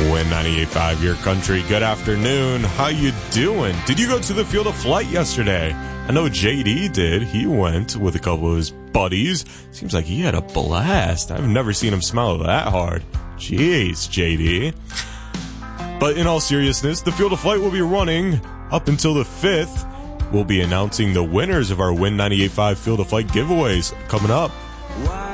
Win 98.5 Your Country. Good afternoon. How you doing? Did you go to the Field of Flight yesterday? I know JD did. He went with a couple of his buddies. Seems like he had a blast. I've never seen him smile that hard. Jeez, JD. But in all seriousness, the Field of Flight will be running up until the 5th. We'll be announcing the winners of our Win 98.5 Field of Flight giveaways coming up.